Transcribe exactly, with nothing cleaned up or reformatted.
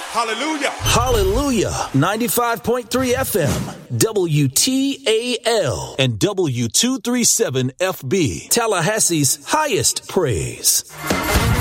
Hallelujah. Hallelujah. ninety-five point three F M, W T A L, and W two thirty-seven F B, Tallahassee's highest praise.